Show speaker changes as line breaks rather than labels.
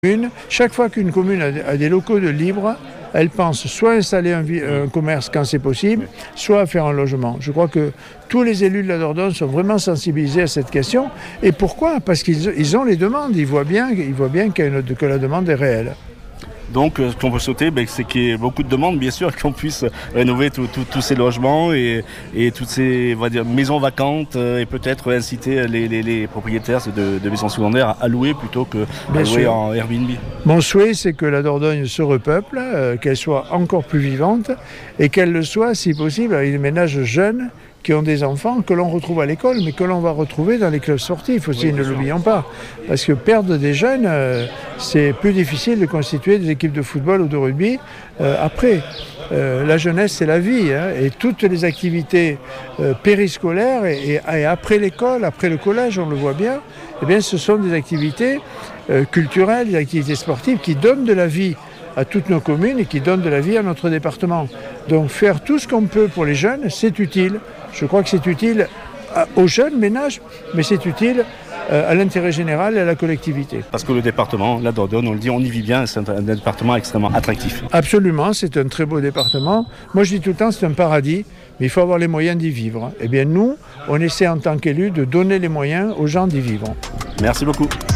Chaque fois qu'une commune a des locaux de libre, elle pense soit installer un commerce quand c'est possible, soit faire un logement. Je crois que tous les élus de la Dordogne sont vraiment sensibilisés à cette question. Et pourquoi? Parce qu'ils ont les demandes. Ils voient bien que la demande est réelle.
Donc, ce qu'on peut souhaiter, c'est qu'il y ait beaucoup de demandes, bien sûr, qu'on puisse rénover tous ces logements et toutes ces maisons vacantes et peut-être inciter les propriétaires de maisons secondaires à louer plutôt que à louer en Airbnb.
Mon souhait, c'est que la Dordogne se repeuple, qu'elle soit encore plus vivante et qu'elle le soit, si possible, avec des ménages jeunes qui ont des enfants que l'on retrouve à l'école, mais que l'on va retrouver dans les clubs sportifs aussi, ne l'oublions pas. Parce que perdre des jeunes, c'est plus difficile de constituer des équipes de football ou de rugby après. La jeunesse, c'est la vie, et toutes les activités périscolaires et après l'école, après le collège, on le voit bien, eh bien, ce sont des activités culturelles, des activités sportives qui donnent de la vie à toutes nos communes et qui donnent de la vie à notre département. Donc faire tout ce qu'on peut pour les jeunes, c'est utile. Je crois que c'est utile aux jeunes ménages, mais c'est utile à l'intérêt général et à la collectivité.
Parce que le département, la Dordogne, on le dit, on y vit bien, c'est un département extrêmement attractif.
Absolument, c'est un très beau département. Moi je dis tout le temps, c'est un paradis, mais il faut avoir les moyens d'y vivre. Eh bien nous, on essaie en tant qu'élus de donner les moyens aux gens d'y vivre.
Merci beaucoup.